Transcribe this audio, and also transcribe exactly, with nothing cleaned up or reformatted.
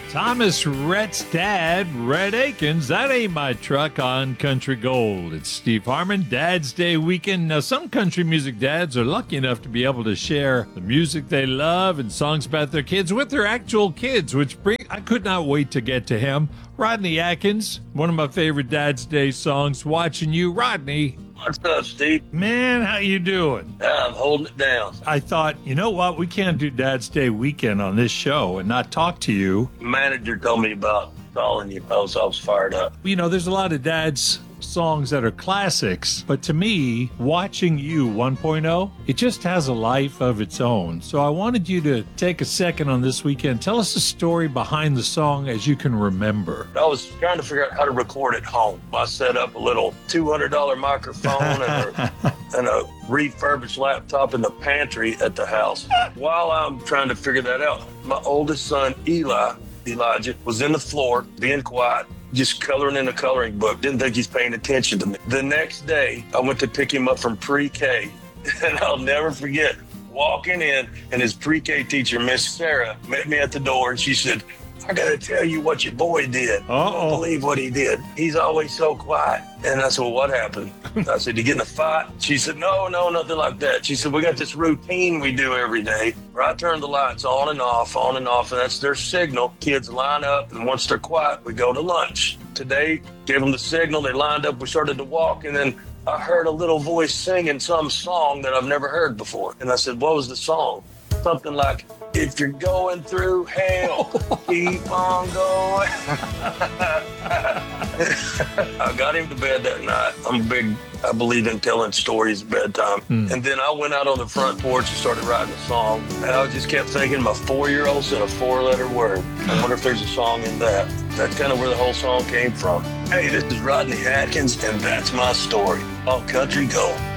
Thomas Rhett's dad, Rhett Akins, that ain't my truck on Country Gold. It's Steve Harmon, Dad's Day weekend. Now, some country music dads are lucky enough to be able to share the music they love and songs about their kids with their actual kids, which bring, I could not wait to get to him. Rodney Atkins, one of my favorite Dad's Day songs, Watching You. Rodney. What's up, Steve? Man, how you doing? I'm holding it down. I thought, you know what? We can't do Dad's Day weekend on this show and not talk to you. Manager told me about calling you. I was, I was fired up. You know, there's a lot of Dad's songs that are classics, but to me, Watching You one point oh, it just has a life of its own. So I wanted you to take a second on this weekend. Tell us the story behind the song as you can remember. I was trying to figure out how to record at home. I set up a little two hundred dollars microphone and, a, and a refurbished laptop in the pantry at the house. While I'm trying to figure that out, my oldest son, Eli, Elijah, was in the floor, being quiet, just coloring in a coloring book. Didn't think he's paying attention to me. The next day, I went to pick him up from pre-K, and I'll never forget walking in, and his pre-K teacher, Miss Sarah, met me at the door, and she said, I got to tell you what your boy did. Uh-oh. I don't believe what he did. He's always so quiet. And I said, well, what happened? I said, you get in a fight? She said, no, no, nothing like that. She said, we got this routine we do every day where I turn the lights on and off, on and off, and that's their signal. Kids line up, and once they're quiet, we go to lunch. Today, gave them the signal. They lined up. We started to walk, and then I heard a little voice singing some song that I've never heard before. And I said, what was the song? Something like, if you're going through hell, keep on going. I got him to bed that night. I'm a big, I believe in telling stories at bedtime. Mm. And then I went out on the front porch and started writing a song. And I just kept thinking my four-year-old said a four-letter word. I wonder if there's a song in that. That's kind of where the whole song came from. Hey, this is Rodney Atkins, and that's my story on Country Gold.